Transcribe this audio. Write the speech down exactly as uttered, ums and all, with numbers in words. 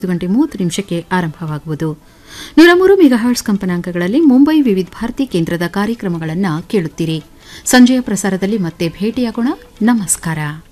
ಗಂಟೆ ಮೂವತ್ತು ನಿಮಿಷಕ್ಕೆ ಆರಂಭವಾಗುವುದು. ನೂರ ಮೂರು ಮೆಗಾಹರ್ಟ್ಸ್ ಕಂಪನಾಂಕಗಳಲ್ಲಿ ಮುಂಬೈ ವಿವಿಧ ಭಾರತಿ ಕೇಂದ್ರದ ಕಾರ್ಯಕ್ರಮಗಳನ್ನು ಕೇಳುತ್ತೀರಿ. ಸಂಜೆಯ ಪ್ರಸಾರದಲ್ಲಿ ಮತ್ತೆ ಭೇಟಿಯಾಗೋಣ. ನಮಸ್ಕಾರ.